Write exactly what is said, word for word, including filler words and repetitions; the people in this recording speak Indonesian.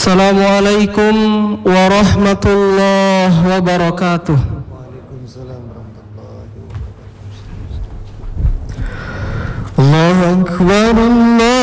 Assalamualaikum warahmatullahi wabarakatuh. Waalaikumsalam warahmatullahi wabarakatuh. Allahu Akbar, Allah